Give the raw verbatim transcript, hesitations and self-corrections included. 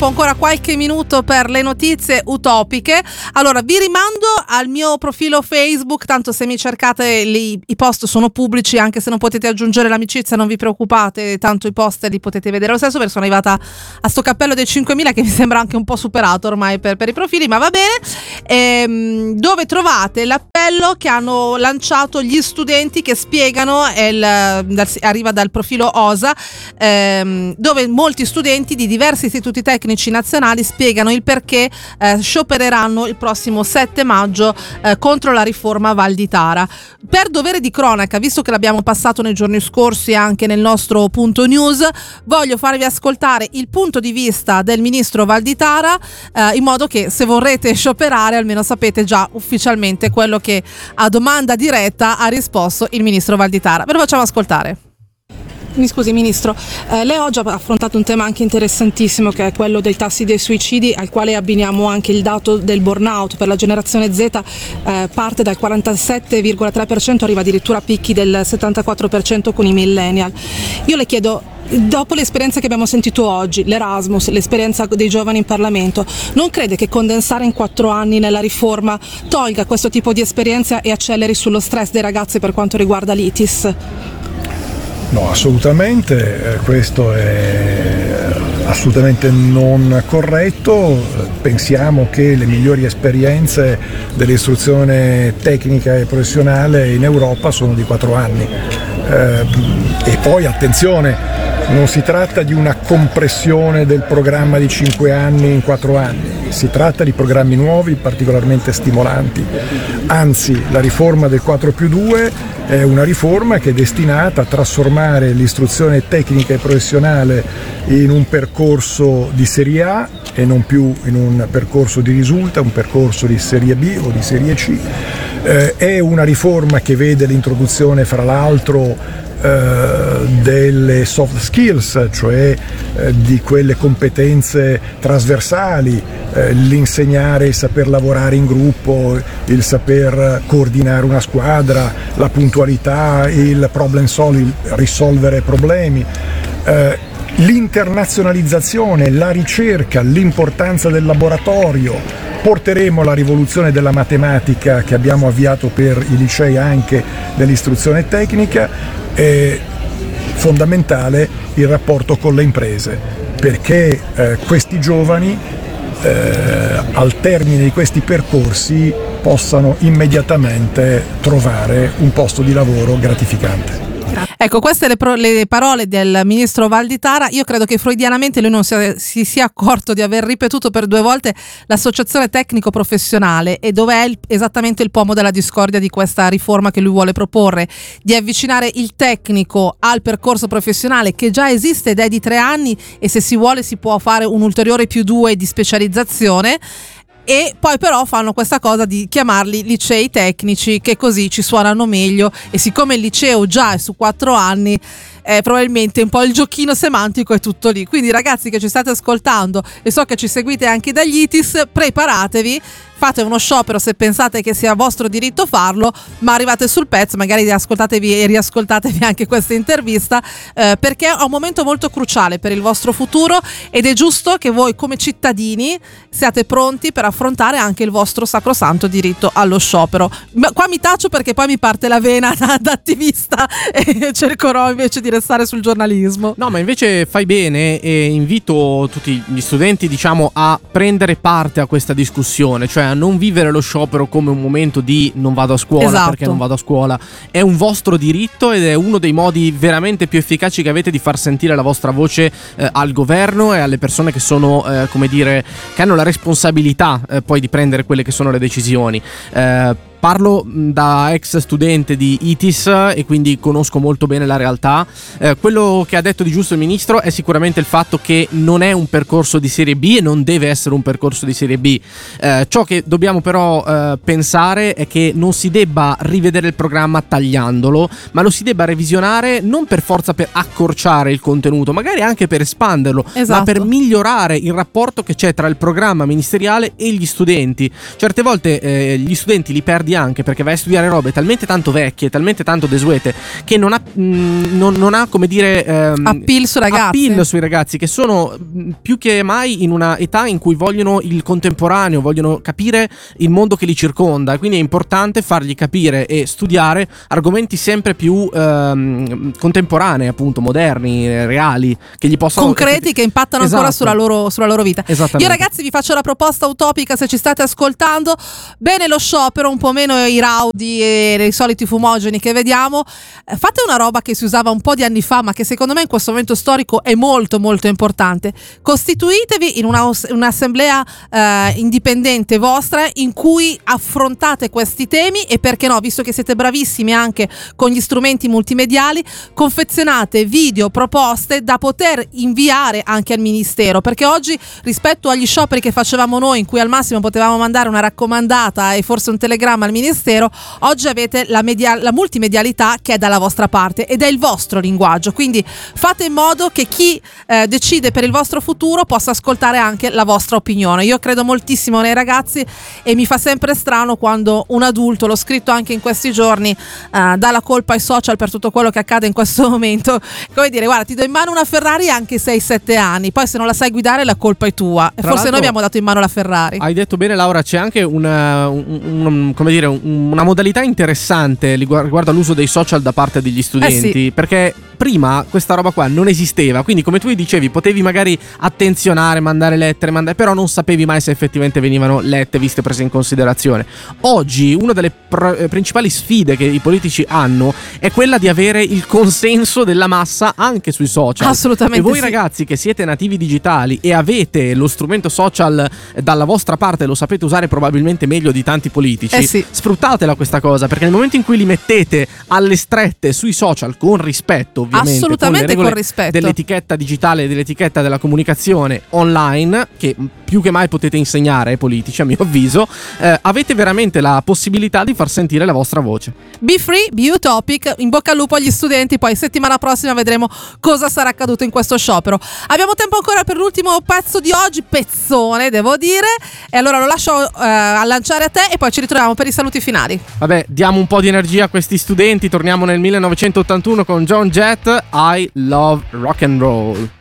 tempo, ancora qualche minuto per le notizie utopiche. Allora vi rimando al mio profilo Facebook, tanto se mi cercate lì, i post sono pubblici, anche se non potete aggiungere l'amicizia non vi preoccupate, tanto i post li potete vedere lo stesso, perché sono arrivata a sto cappello dei cinquemila che mi sembra anche un po' superato ormai per, per i profili, ma va bene. Ehm, dove trovate l'appello che hanno lanciato gli studenti che spiegano, il, dal, arriva dal profilo O S A, ehm, dove molti studenti di diversi istituti tecnici nazionali spiegano il perché eh, sciopereranno il prossimo sette maggio eh, contro la riforma Valditara. Per dovere di cronaca, visto che l'abbiamo passato nei giorni scorsi anche nel nostro punto news, voglio farvi ascoltare il punto di vista del ministro Valditara, eh, in modo che se vorrete scioperare almeno sapete già ufficialmente quello che a domanda diretta ha risposto il ministro Valditara. Ve lo facciamo ascoltare. Mi scusi Ministro, eh, lei oggi ha affrontato un tema anche interessantissimo, che è quello dei tassi dei suicidi, al quale abbiniamo anche il dato del burnout. Per la generazione Z eh, parte dal quarantasette virgola tre per cento, arriva addirittura a picchi del settantaquattro per cento con i millennial. Io le chiedo, dopo l'esperienza che abbiamo sentito oggi, l'Erasmus, l'esperienza dei giovani in Parlamento, non crede che condensare in quattro anni nella riforma tolga questo tipo di esperienza e acceleri sullo stress dei ragazzi per quanto riguarda l'I T I S? No, assolutamente, questo è assolutamente non corretto. Pensiamo che le migliori esperienze dell'istruzione tecnica e professionale in Europa sono di quattro anni. Eh, e poi attenzione, non si tratta di una compressione del programma di cinque anni in quattro anni, si tratta di programmi nuovi particolarmente stimolanti. Anzi, la riforma del quattro più due è una riforma che è destinata a trasformare l'istruzione tecnica e professionale in un percorso di serie A e non più in un percorso di risulta, un percorso di serie B o di serie C. Eh, è una riforma che vede l'introduzione, fra l'altro, Uh, delle soft skills, cioè uh, di quelle competenze trasversali, uh, l'insegnare, il saper lavorare in gruppo, il saper coordinare una squadra, la puntualità, il problem solving, risolvere problemi, uh, l'internazionalizzazione, la ricerca, l'importanza del laboratorio. Porteremo la rivoluzione della matematica che abbiamo avviato per i licei anche nell'istruzione tecnica. È fondamentale il rapporto con le imprese, perché eh, questi giovani eh, al termine di questi percorsi possano immediatamente trovare un posto di lavoro gratificante. Ecco, queste le, pro- le parole del ministro Valditara. Io credo che freudianamente lui non sia, si sia accorto di aver ripetuto per due volte l'associazione tecnico-professionale, e dov'è il, esattamente il pomo della discordia di questa riforma che lui vuole proporre, di avvicinare il tecnico al percorso professionale che già esiste ed è di tre anni, e se si vuole si può fare un ulteriore più due di specializzazione. E poi però fanno questa cosa di chiamarli licei tecnici, che così ci suonano meglio, e siccome il liceo già è su quattro anni, eh, probabilmente un po' il giochino semantico è tutto lì. Quindi ragazzi che ci state ascoltando, e so che ci seguite anche dagli I T I S, preparatevi, fate uno sciopero se pensate che sia vostro diritto farlo, ma arrivate sul pezzo, magari ascoltatevi e riascoltatevi anche questa intervista, eh, perché è un momento molto cruciale per il vostro futuro, ed è giusto che voi come cittadini siate pronti per affrontare anche il vostro sacrosanto diritto allo sciopero. Ma qua mi taccio perché poi mi parte la vena da, da attivista e cercherò invece di restare sul giornalismo. No, ma invece fai bene, e invito tutti gli studenti, diciamo, a prendere parte a questa discussione, cioè a non vivere lo sciopero come un momento di non vado a scuola, esatto, perché non vado a scuola. È un vostro diritto ed è uno dei modi veramente più efficaci che avete di far sentire la vostra voce eh, al governo e alle persone che sono, eh, come dire, che hanno la responsabilità eh, poi di prendere quelle che sono le decisioni. Eh, Parlo da ex studente di I T I S e quindi conosco molto bene la realtà. Eh, quello che ha detto di giusto il ministro è sicuramente il fatto che non è un percorso di serie B e non deve essere un percorso di serie B. Eh, ciò che dobbiamo però eh, pensare è che non si debba rivedere il programma tagliandolo, ma lo si debba revisionare non per forza per accorciare il contenuto, magari anche per espanderlo, esatto, ma per migliorare il rapporto che c'è tra il programma ministeriale e gli studenti. Certe volte eh, gli studenti li perdi perdi anche, perché vai a studiare robe talmente tanto vecchie, talmente tanto desuete, che non ha, mh, non, non ha come dire ehm, appeal sui ragazzi. appeal sui ragazzi, che sono mh, più che mai in una età in cui vogliono il contemporaneo, vogliono capire il mondo che li circonda, quindi è importante fargli capire e studiare argomenti sempre più ehm, contemporanei, appunto moderni, reali, che gli possono concreti, che impattano esatto. ancora sulla loro, sulla loro vita. Esattamente. Io ragazzi vi faccio la proposta utopica, se ci state ascoltando, bene lo sciopero, un po' meno i raudi e i soliti fumogeni che vediamo, eh, fate una roba che si usava un po' di anni fa ma che secondo me in questo momento storico è molto molto importante: costituitevi in una, un'assemblea eh, indipendente vostra in cui affrontate questi temi e, perché no, visto che siete bravissimi anche con gli strumenti multimediali, confezionate video, proposte da poter inviare anche al ministero, perché oggi rispetto agli scioperi che facevamo noi, in cui al massimo potevamo mandare una raccomandata e forse un telegramma al ministero, oggi avete la, media- la multimedialità che è dalla vostra parte ed è il vostro linguaggio, quindi fate in modo che chi eh, decide per il vostro futuro possa ascoltare anche la vostra opinione. Io credo moltissimo nei ragazzi e mi fa sempre strano quando un adulto, l'ho scritto anche in questi giorni, eh, dà la colpa ai social per tutto quello che accade in questo momento, come dire, guarda, ti do in mano una Ferrari anche sei sette anni, poi se non la sai guidare la colpa è tua. E forse noi abbiamo dato in mano la Ferrari. Hai detto bene, Laura, c'è anche una, un, un, come dire, una modalità interessante riguardo all'uso dei social da parte degli studenti, eh sì. Perché prima questa roba qua non esisteva, quindi come tu dicevi potevi magari attenzionare, mandare lettere, mandare, però non sapevi mai se effettivamente venivano lette, viste, prese in considerazione. Oggi una delle pr- principali sfide che i politici hanno è quella di avere il consenso della massa anche sui social. Assolutamente. E voi sì. ragazzi che siete nativi digitali e avete lo strumento social dalla vostra parte, lo sapete usare probabilmente meglio di tanti politici, eh sì. sfruttatela questa cosa, perché nel momento in cui li mettete alle strette sui social con rispetto, ovviamente, assolutamente con, con rispetto dell'etichetta digitale, dell'etichetta della comunicazione online, che più che mai potete insegnare ai politici, a mio avviso, eh, avete veramente la possibilità di far sentire la vostra voce. Be free, be utopic, in bocca al lupo agli studenti, poi settimana prossima vedremo cosa sarà accaduto in questo sciopero. Abbiamo tempo ancora per l'ultimo pezzo di oggi, pezzone devo dire, e allora lo lascio eh, a lanciare a te e poi ci ritroviamo per i saluti finali. Vabbè, diamo un po' di energia a questi studenti, torniamo nel millenovecentottantuno con Joan Jett, I Love Rock and Roll.